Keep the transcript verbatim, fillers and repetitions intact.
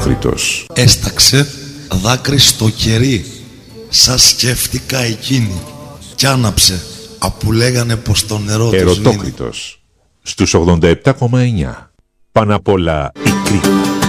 Ερωτόκριτος. Έσταξε δάκρυ στο κερί, σας σκέφτηκα εκείνη, κι άναψε, απ' λέγανε πως το νερό τους λύνει. Ερωτόκριτος. Στους ογδόντα επτά κόμμα εννιά. Πάνω απ' όλα η Κρήτη.